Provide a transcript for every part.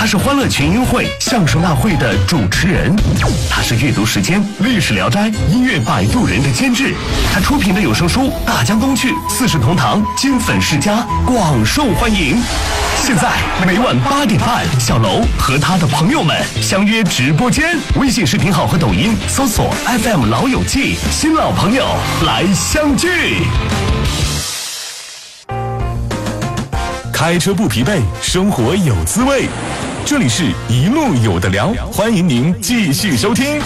他是欢乐群英会相声大会的主持人，他是阅读时间历史聊斋音乐摆渡人的监制，他出品的有声书《大江东去》四世同堂金粉世家广受欢迎。现在每晚8点半，小楼和他的朋友们相约直播间，微信视频号和抖音搜索 FM 老友记，新老朋友来相聚。 开车不疲惫，生活有滋味。这里是一路有的聊，欢迎您继续收听。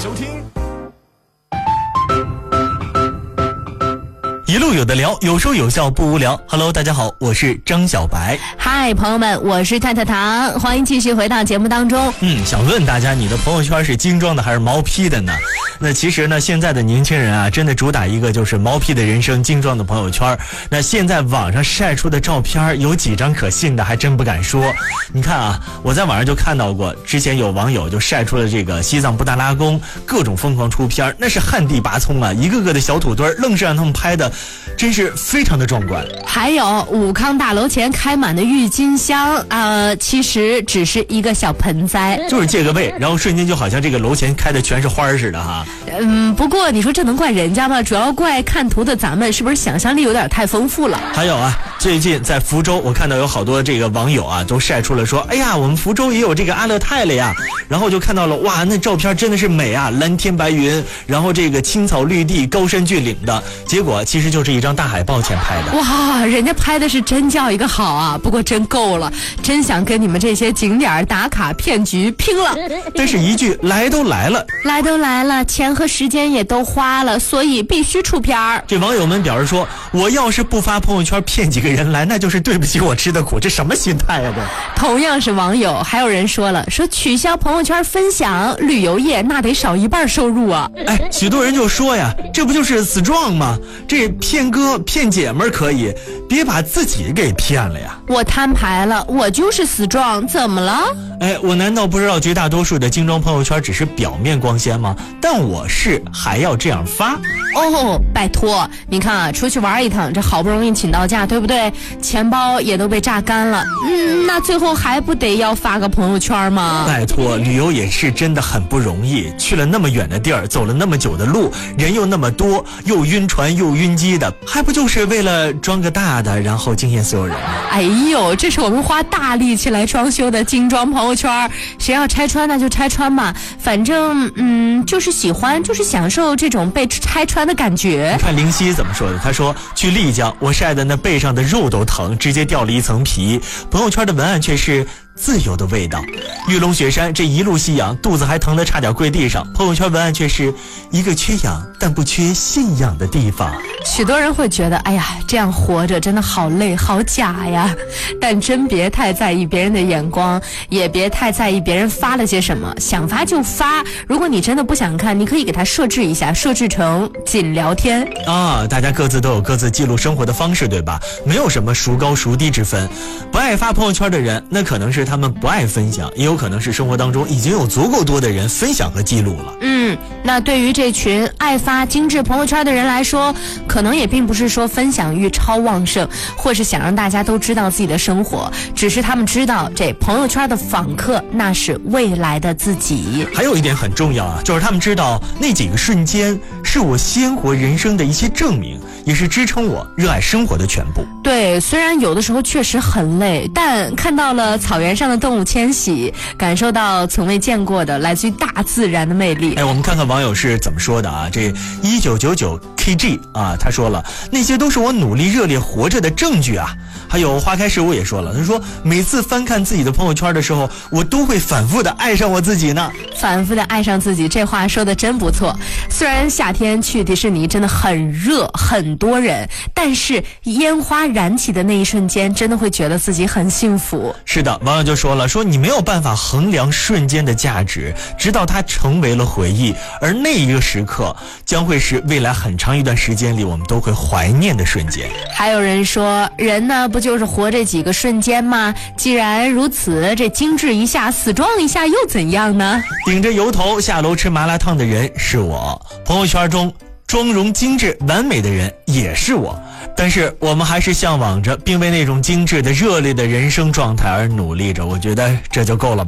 一路有的聊，有说有笑不无聊。Hello， 大家好，我是张小白。 嗨，朋友们，我是太糖，欢迎继续回到节目当中。 想问大家，你的朋友圈是精装的还是毛坯的呢？那其实呢，现在的年轻人啊，真的主打一个就是毛坯的人生，精装的朋友圈。那现在网上晒出的照片有几张可信的，还真不敢说。你看啊，我在网上就看到过，之前有网友就晒出了这个西藏布达拉宫各种疯狂出片，那是旱地拔葱啊，一个个的小土堆愣是让他们拍的真是非常的壮观。 还有武康大楼前开满的郁金香，其实只是一个小盆栽， 就是借个位，然后瞬间就好像这个楼前开的全是花似的哈。 不过你说这能怪人家吗？主要怪看图的咱们是不是想象力有点太丰富了？ 还有啊，最近在福州，我看到有好多这个网友啊都晒出了说，哎呀，我们福州也有这个阿勒泰了呀。然后就看到了，哇，那照片真的是美啊，蓝天白云，然后这个青草绿地，高山峻岭的。结果其实就是一张大海报前拍的。 哇，人家拍的是真叫一个好啊！不过真够了，真想跟你们这些景点打卡骗局拼了。 但是一句来都来了， 来都来了，钱和时间也都花了，所以必须出片儿。 这网友们表示说，我要是不发朋友圈骗几个人来，那就是对不起我吃的苦，这什么心态啊？这同样是网友，还有人说了，说取消朋友圈分享，旅游业那得少一半收入啊！ 哎，许多人就说呀，这不就是 strong 吗？这骗哥骗姐们可以，别把自己给骗了呀！ 我摊牌了，我就是 strong， 怎么了？ 哎，我难道不知道绝大多数的精装朋友圈只是表面光鲜吗？但我是还要这样发哦，拜托，你看啊，出去玩一趟，这好不容易请到假，对不对？钱包也都被榨干了，那最后还不得要发个朋友圈吗？ 拜托，旅游也是真的很不容易，去了那么远的地儿，走了那么久的路，人又那么多，又晕船又晕机的，还不就是为了装个大的，然后惊艳所有人吗？ 哎呦，这是我们花大力气来装修的精装朋友圈，谁要拆穿那就拆穿嘛，反正就是喜欢，就是享受这种被拆穿的感觉。 你看灵犀怎么说的，他说去丽江，我晒的那背上的肉都疼，直接掉了一层皮，朋友圈的文案却是自由的味道。玉龙雪山这一路夕阳，肚子还疼得差点跪地上，朋友圈文案却是一个缺氧但不缺信仰的地方。 许多人会觉得，哎呀，这样活着真的好累好假呀，但真别太在意别人的眼光，也别太在意别人发了些什么，想发就发，如果你真的不想看，你可以给它设置一下，设置成仅聊天啊，大家各自都有各自记录生活的方式，对吧？没有什么孰高孰低之分。不爱发朋友圈的人，那可能是他们不爱分享，也有可能是生活当中已经有足够多的人分享和记录了。 那对于这群爱发精致朋友圈的人来说，可能也并不是说分享欲超旺盛，或是想让大家都知道自己的生活，只是他们知道这朋友圈的访客那是未来的自己。 还有一点很重要啊，就是他们知道那几个瞬间是我鲜活人生的一些证明，也是支撑我热爱生活的全部。 对，虽然有的时候确实很累，但看到了草原上的动物迁徙，感受到从未见过的来自于大自然的魅力。 哎，我们看看网友是怎么说的啊？这1999 KG 啊，他说了，那些都是我努力热烈活着的证据啊。还有花开事物也说了，他说每次翻看自己的朋友圈的时候，我都会反复的爱上我自己呢。 反复的爱上自己，这话说的真不错。虽然夏天去迪士尼真的很热，很多人，但是烟花燃起的那一瞬间，真的会觉得自己很幸福。 是的，网友就说了，说你没有办法衡量瞬间的价值，直到它成为了回忆，而那一个时刻将会是未来很长一段时间里我们都会怀念的瞬间。 还有人说，人呢不就是活这几个瞬间吗？既然如此，这精致一下死装一下又怎样呢？ 顶着油头下楼吃麻辣烫的人是我，朋友圈中妆容精致完美的人也是我，但是我们还是向往着并为那种精致的热烈的人生状态而努力着，我觉得这就够了吧。